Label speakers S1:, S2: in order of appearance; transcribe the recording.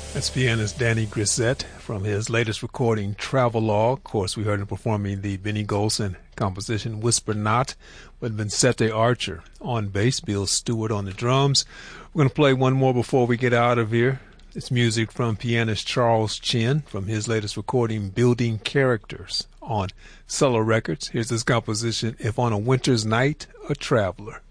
S1: That's pianist Danny Grissett from his latest recording, Travelogue. Of course, we heard him performing the Benny Golson composition, Whisper Not, with Vincente Archer on bass, Bill Stewart on the drums. We're going to play one more before we get out of here. It's music from pianist Charles Chin from his latest recording, Building Characters, on Cello Records. Here's this composition, If on a Winter's Night, a Traveler.